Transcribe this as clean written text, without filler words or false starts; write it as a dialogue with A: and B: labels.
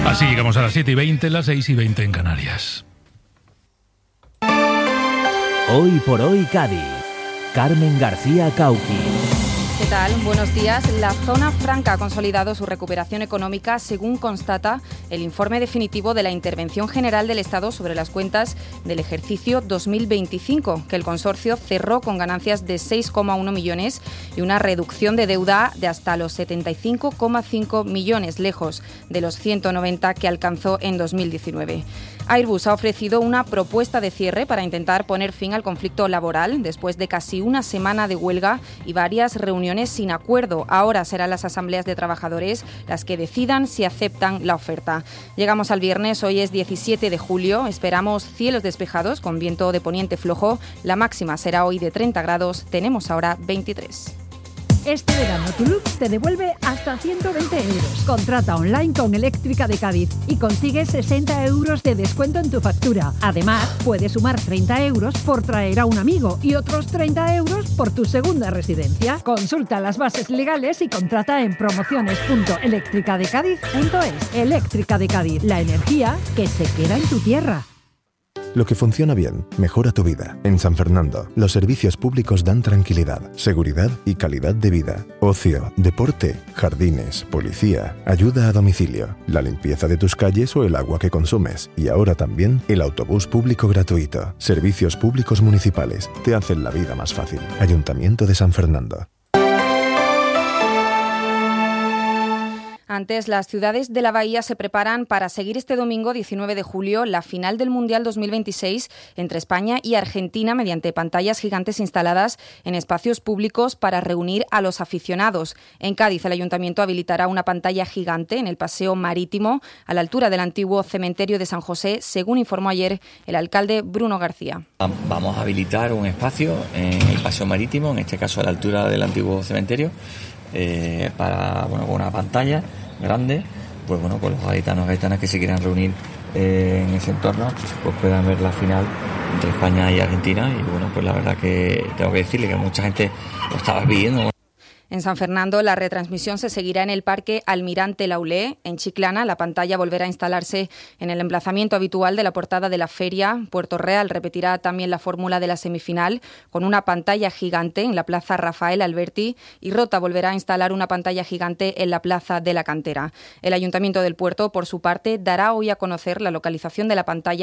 A: Así llegamos a las 7:20, las 6:20 en Canarias.
B: Hoy por hoy Cádiz. Carmen García Cauqui.
C: ¿Qué tal? Buenos días. La zona franca ha consolidado su recuperación económica, según constata el informe definitivo de la Intervención General del Estado sobre las cuentas del ejercicio 2025, que el consorcio cerró con ganancias de 6,1 millones y una reducción de deuda de hasta los 75,5 millones, lejos de los 190 que alcanzó en 2019. Airbus ha ofrecido una propuesta de cierre para intentar poner fin al conflicto laboral después de casi una semana de huelga y varias reuniones sin acuerdo. Ahora serán las asambleas de trabajadores las que decidan si aceptan la oferta. Llegamos al viernes, hoy es 17 de julio. Esperamos cielos despejados con viento de poniente flojo. La máxima será hoy de 30 grados. Tenemos ahora 23.
D: Este verano tu look te devuelve hasta 120 euros. Contrata online con Eléctrica de Cádiz y consigue 60 euros de descuento en tu factura. Además, puedes sumar 30 euros por traer a un amigo y otros 30 euros por tu segunda residencia. Consulta las bases legales y contrata en promociones.electricadecadiz.es. Eléctrica de Cádiz, la energía que se queda en tu tierra.
E: Lo que funciona bien, mejora tu vida. En San Fernando, los servicios públicos dan tranquilidad, seguridad y calidad de vida. Ocio, deporte, jardines, policía, ayuda a domicilio, la limpieza de tus calles o el agua que consumes. Y ahora también el autobús público gratuito. Servicios públicos municipales te hacen la vida más fácil. Ayuntamiento de San Fernando.
C: Antes, las ciudades de la Bahía se preparan para seguir este domingo 19 de julio la final del Mundial 2026 entre España y Argentina mediante pantallas gigantes instaladas en espacios públicos para reunir a los aficionados. En Cádiz, el Ayuntamiento habilitará una pantalla gigante en el Paseo Marítimo a la altura del antiguo cementerio de San José, según informó ayer el alcalde Bruno García.
F: Vamos a habilitar un espacio en el Paseo Marítimo, en este caso a la altura del antiguo cementerio, para con una pantalla grande, pues los gaditanos gaitanas que se quieran reunir en ese entorno, pues puedan ver la final entre España y Argentina. Y pues la verdad que tengo que decirle que mucha gente lo estaba pidiendo.
C: En San Fernando, la retransmisión se seguirá en el Parque Almirante Laulé. En Chiclana, la pantalla volverá a instalarse en el emplazamiento habitual de la portada de la feria. Puerto Real repetirá también la fórmula de la semifinal con una pantalla gigante en la Plaza Rafael Alberti, y Rota volverá a instalar una pantalla gigante en la Plaza de la Cantera. El Ayuntamiento del Puerto, por su parte, dará hoy a conocer la localización de la pantalla